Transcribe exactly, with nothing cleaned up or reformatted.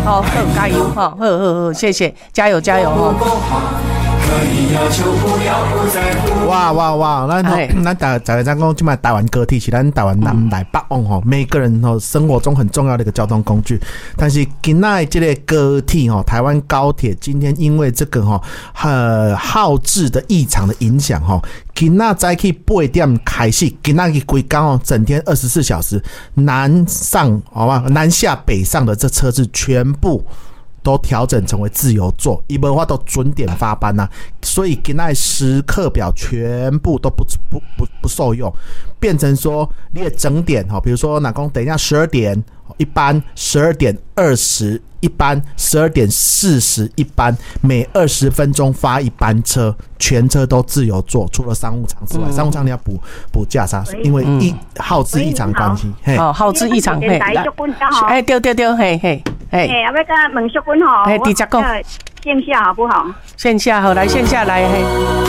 好，好加油哈，好好好，谢谢，加油加油哈。 哇哇哇！咱吼，咱大大家讲讲，即卖台湾高铁是咱台湾南来北往吼，每个人吼生活中很重要的一个交通工具。但是今仔这个高铁吼，台湾高铁今天因为这个吼呃耗制的异常的影响吼，今仔早起八点开始，今仔日规工哦，整天二十四小时南上好吧，南下北上的这车子全部都调整成为自由座，伊无法都准点发班呐、啊，所以今仔时刻表全部都不不不不受用，变成说你的整点哈，比如说哪讲等一下十二点一班，十二点二十一班，十二点四十一班，每二十分钟发一班车，全车都自由座，除了商务舱之外，嗯、商务舱你要补补价差，因为一、嗯、耗资异常关系，嘿， 哦，耗资异常，嘿，哎，对对对，嘿嘿。哎， 要不要跟问淑君吼？ 哎，直接讲， 线下好不好？ 线下好，来线下来，嘿。